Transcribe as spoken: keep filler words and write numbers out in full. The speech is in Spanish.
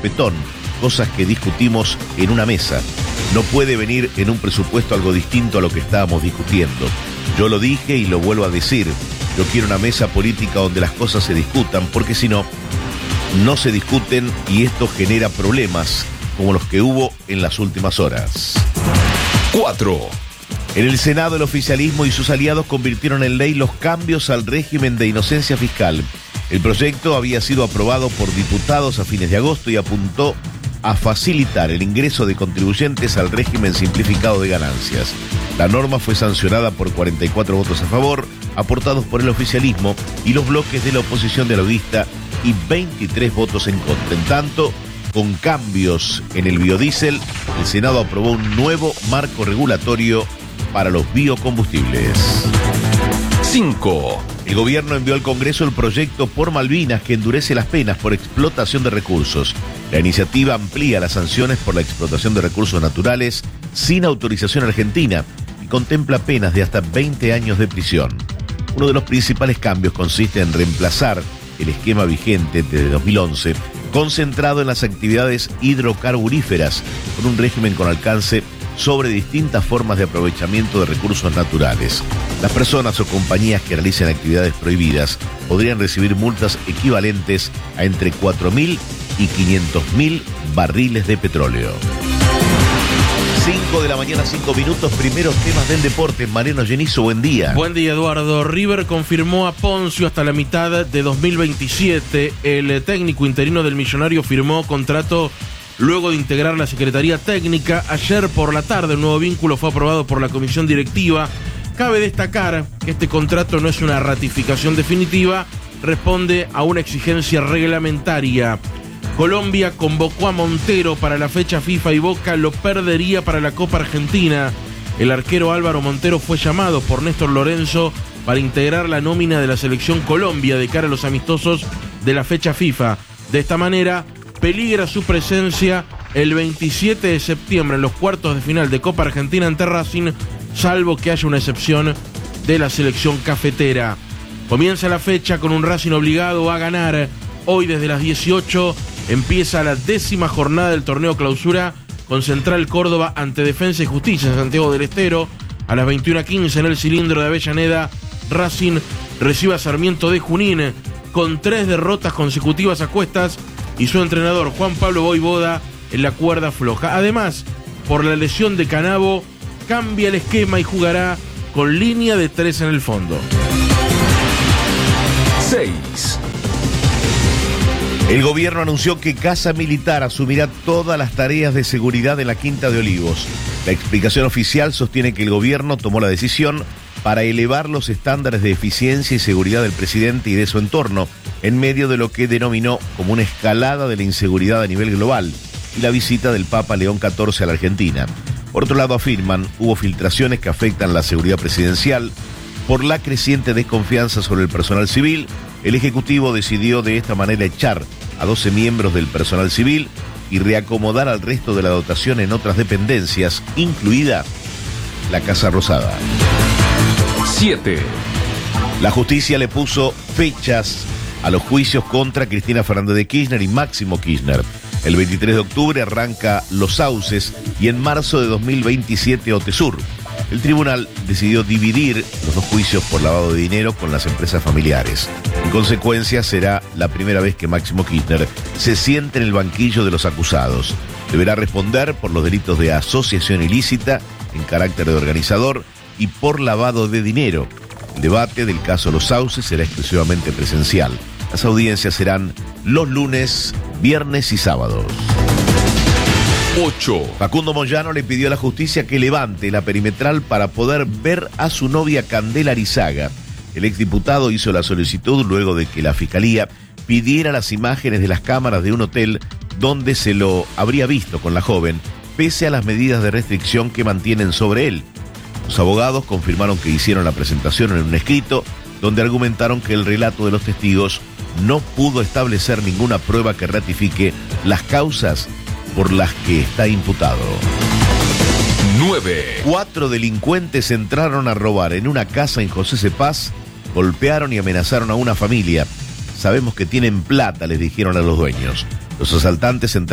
sopetón, cosas que discutimos en una mesa. No puede venir en un presupuesto algo distinto a lo que estábamos discutiendo. Yo lo dije y lo vuelvo a decir. Yo quiero una mesa política donde las cosas se discutan, porque si no, no se discuten y esto genera problemas como los que hubo en las últimas horas. cuatro. En el Senado, el oficialismo y sus aliados convirtieron en ley los cambios al régimen de inocencia fiscal. El proyecto había sido aprobado por diputados a fines de agosto y apuntó a facilitar el ingreso de contribuyentes al régimen simplificado de ganancias. La norma fue sancionada por cuarenta y cuatro votos a favor, aportados por el oficialismo y los bloques de la oposición dialoguista, y veintitrés votos en contra. En tanto, con cambios en el biodiesel, el Senado aprobó un nuevo marco regulatorio para los biocombustibles. cinco. El gobierno envió al Congreso el proyecto Por Malvinas que endurece las penas por explotación de recursos. La iniciativa amplía las sanciones por la explotación de recursos naturales sin autorización argentina y contempla penas de hasta veinte años de prisión. Uno de los principales cambios consiste en reemplazar el esquema vigente desde dos mil once, concentrado en las actividades hidrocarburíferas, con un régimen con alcance sobre distintas formas de aprovechamiento de recursos naturales. Las personas o compañías que realicen actividades prohibidas podrían recibir multas equivalentes a entre cuatro mil y quinientos mil barriles de petróleo. cinco de la mañana, cinco minutos, primeros temas del deporte. Mariano Genizo, buen día. Buen día, Eduardo. River confirmó a Poncio hasta la mitad de dos mil veintisiete. El técnico interino del Millonario firmó contrato luego de integrar la Secretaría Técnica. Ayer por la tarde, un nuevo vínculo fue aprobado por la comisión directiva. Cabe destacar que este contrato no es una ratificación definitiva, responde a una exigencia reglamentaria. Colombia convocó a Montero para la fecha FIFA y Boca lo perdería para la Copa Argentina. El arquero Álvaro Montero fue llamado por Néstor Lorenzo para integrar la nómina de la selección Colombia de cara a los amistosos de la fecha FIFA. De esta manera, peligra su presencia el veintisiete de septiembre en los cuartos de final de Copa Argentina ante Racing, salvo que haya una excepción de la selección cafetera. Comienza la fecha con un Racing obligado a ganar. Hoy desde las dieciocho empieza la décima jornada del torneo clausura con Central Córdoba ante Defensa y Justicia en Santiago del Estero. A las veintiuna quince en el cilindro de Avellaneda, Racing recibe a Sarmiento de Junín con tres derrotas consecutivas a cuestas y su entrenador Juan Pablo Voivoda en la cuerda floja. Además, por la lesión de Canavo, cambia el esquema y jugará con línea de tres en el fondo. seis. El gobierno anunció que Casa Militar asumirá todas las tareas de seguridad en la Quinta de Olivos. La explicación oficial sostiene que el gobierno tomó la decisión para elevar los estándares de eficiencia y seguridad del presidente y de su entorno, en medio de lo que denominó como una escalada de la inseguridad a nivel global y la visita del Papa León catorce a la Argentina. Por otro lado, afirman, hubo filtraciones que afectan la seguridad presidencial. Por la creciente desconfianza sobre el personal civil, el Ejecutivo decidió de esta manera echar a doce miembros del personal civil y reacomodar al resto de la dotación en otras dependencias, incluida la Casa Rosada. siete. La justicia le puso fechas a los juicios contra Cristina Fernández de Kirchner y Máximo Kirchner. El veintitrés de octubre arranca Los Sauces y en marzo de dos mil veintisiete Otesur. El tribunal decidió dividir los dos juicios por lavado de dinero con las empresas familiares. En consecuencia, será la primera vez que Máximo Kirchner se siente en el banquillo de los acusados. Deberá responder por los delitos de asociación ilícita en carácter de organizador y por lavado de dinero. El debate del caso Los Sauces será exclusivamente presencial. Las audiencias serán los lunes, viernes y sábados. ocho. Facundo Moyano le pidió a la justicia que levante la perimetral para poder ver a su novia Candela Arizaga. El exdiputado hizo la solicitud luego de que la fiscalía pidiera las imágenes de las cámaras de un hotel donde se lo habría visto con la joven, pese a las medidas de restricción que mantienen sobre él. Los abogados confirmaron que hicieron la presentación en un escrito donde argumentaron que el relato de los testigos no pudo establecer ninguna prueba que ratifique las causas por las que está imputado. nueve. Cuatro delincuentes entraron a robar en una casa en José Cepaz, golpearon y amenazaron a una familia. Sabemos que tienen plata, les dijeron a los dueños. Los asaltantes entraron